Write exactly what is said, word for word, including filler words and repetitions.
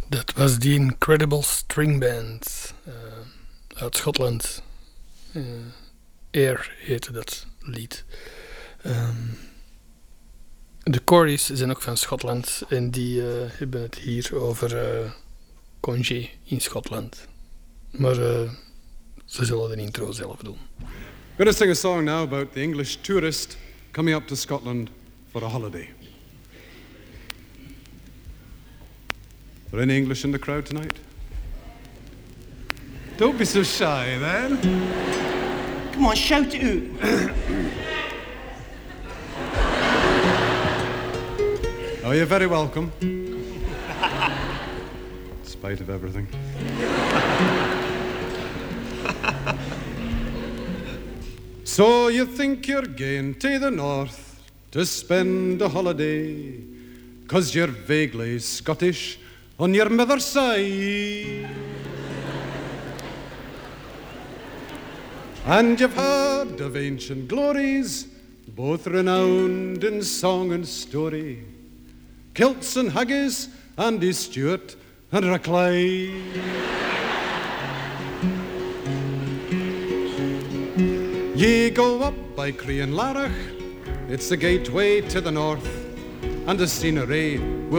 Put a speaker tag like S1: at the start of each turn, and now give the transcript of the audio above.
S1: Dat was die Incredible String Band uh, uit Schotland. Uh, Air heette dat lied. Um, de Corys zijn ook van Schotland en die uh, hebben het hier over uh, congé in Schotland. Maar uh, ze zullen de intro zelf doen.
S2: I'm going to sing a song now about the English tourist coming up to Scotland for a holiday. Are there any English in the crowd tonight? Don't be so shy, then.
S3: Come on, shout it out.
S2: Oh, you're very welcome. In spite of everything. So you think you're going to the north to spend a holiday, 'cause you're vaguely Scottish on your mother's side. And you've heard of ancient glories, both renowned in song and story, kilts and haggis, Andy Stewart and Raclay. Ye go up by Crean Larach, it's the gateway to the north, and the scenery will